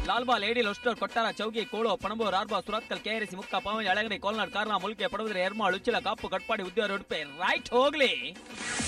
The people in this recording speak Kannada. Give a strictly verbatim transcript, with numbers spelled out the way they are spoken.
ಲಾಲ್ಬಾಲ್ ಏಡಿಲ್ ಹೊಸ್ಟೂರ್ ಕೊಟ್ಟಾರ ಚೌಗಿ ಕೋಳು ಪಣಂಬೂರ್ ಆರ್ಬಾ ಸುರತ್ಕಲ್ ಕೆಆರ್ಸಿ ಮುಕ್ಕ ಪವನ್ ಅಳಗಡೆ ಕೋಲ್ನಾಡ್ ಕಾರ್ನ ಮುಲ್ಕೆ ಪಡವದ್ರೆ ಎರ್ಮಾಳ್ ಉಚ್ಚಿಲ ಕಾಪು ಕಟ್ಪಾಡಿ ಉದ್ಯೋಗ ಉಡುಪೆ ರೈಟ್ ಹೋಗ್ಲಿ.